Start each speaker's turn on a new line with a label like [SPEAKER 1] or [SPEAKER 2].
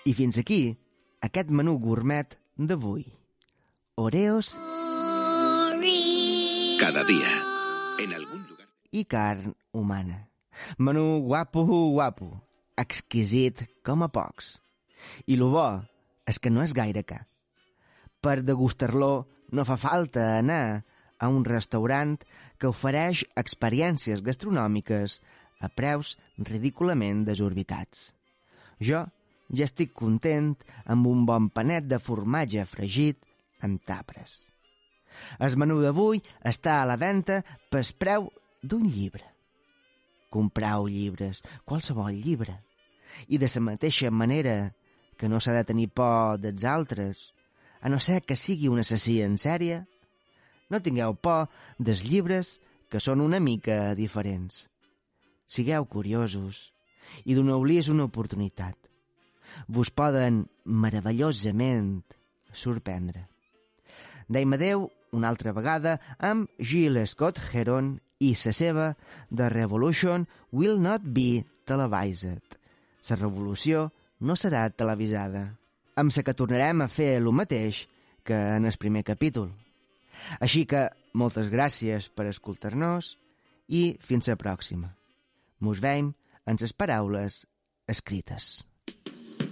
[SPEAKER 1] I fins aquí aquest menú gourmet d'avui. Oreos
[SPEAKER 2] Cada dia, en algun lugar.
[SPEAKER 1] i carn humana. Menú guapo, exquisit com a pocs. I lo bo és que no és gaire car. Per degustar-lo no fa falta anar a un restaurant que ofereix experiències gastronòmiques a preus ridículament desorbitats. Jo ja estic content amb un bon panet de formatge fregit amb tapres. El menú d'avui està a la venda pel preu d'un llibre. Comprau llibres, qualsevol llibre. I de la mateixa manera que no s'ha de tenir por dels altres, a no ser que sigui un assassí en sèrie, no tingueu por dels llibres que són una mica diferents. Sigueu curiosos i doneu-los una oportunitat. Vos poden meravellosament sorprendre. Deim adeu una altra vegada amb Gil Scott Heron i la seva The Revolution Will Not Be Televised. La revolució no serà televisada. Amb la que tornarem a fer el mateix que en el primer capítol. Així que moltes gràcies per escoltar-nos i fins la pròxima. Mos veiem en les paraules escrites.